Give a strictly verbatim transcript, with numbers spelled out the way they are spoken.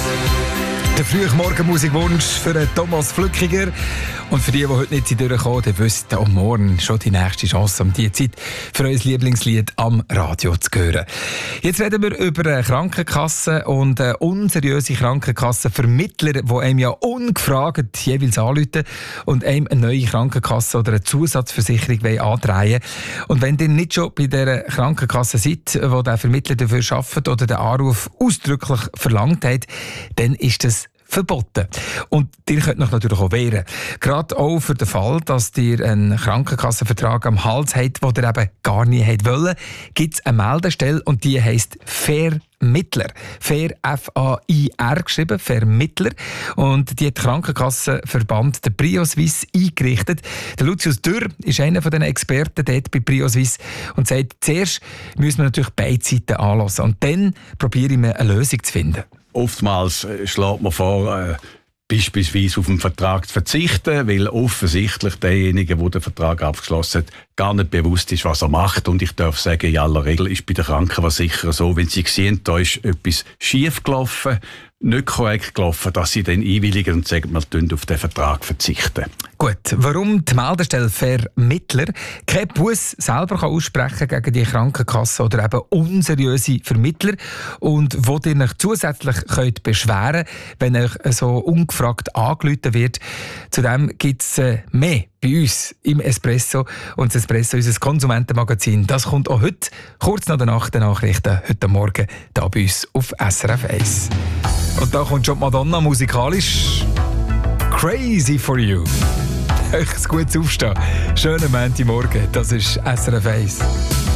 Der Frühmorgenmusikwunsch für den Thomas Flückiger. Und für die, die heute nicht durchkommen, die wissen, am Morgen schon die nächste Chance um diese Zeit für euer Lieblingslied am Radio zu hören. Jetzt reden wir über Krankenkassen und äh, unseriöse Krankenkassenvermittler, die einem ja ungefragt jeweils anrufen und einem eine neue Krankenkasse oder eine Zusatzversicherung andrehen. Und wenn ihr nicht schon bei der Krankenkasse seid, wo der Vermittler dafür arbeitet oder den Anruf ausdrücklich verlangt hat, dann ist das verboten. Und ihr könnt euch natürlich auch wehren. Gerade auch für den Fall, dass ihr einen Krankenkassenvertrag am Hals habt, den ihr eben gar nie habt wollen, gibt es eine Meldestelle und die heisst Vermittler. Fair, F A I R geschrieben, Vermittler. Und die hat der Krankenkassenverband der Prioswiss eingerichtet. Der Lucius Dürr ist einer von den Experten dort bei Prioswiss und sagt, zuerst müssen wir natürlich beide Seiten anhören und dann probieren wir eine Lösung zu finden. Oftmals schlägt man vor, äh, beispielsweise auf den Vertrag zu verzichten, weil offensichtlich derjenige, der den Vertrag abgeschlossen hat, gar nicht bewusst ist, was er macht. Und ich darf sagen, in aller Regel ist bei der Krankenversicherer so, wenn sie sehen, da ist etwas schief gelaufen, nicht korrekt gelaufen, dass sie dann einwilligen und sagen, wir verzichten auf den Vertrag verzichten. Gut, warum die Meldestelle Vermittler keinen Buss selber kann aussprechen gegen die Krankenkasse oder eben unseriöse Vermittler und wo ihr euch zusätzlich könnt beschweren könnt, wenn euch so ungefragt angerufen wird. Zudem gibt es äh, mehr bei uns im Espresso. Und das Espresso, unser Konsumentenmagazin, das kommt auch heute, kurz nach der Nacht der Nachrichten, heute Morgen, hier bei uns auf S R F eins. Und da kommt schon Madonna musikalisch. Crazy for you. Euch ein gutes Aufstehen. Schönen Montagmorgen, das ist S R F eins.